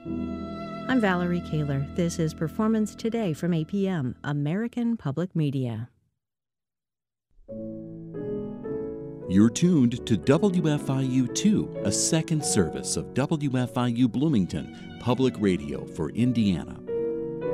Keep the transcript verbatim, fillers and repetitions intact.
I'm Valerie Kaler. This is Performance Today from A P M, American Public Media. You're tuned to W F I U two, a second service of W F I U Bloomington, public radio for Indiana.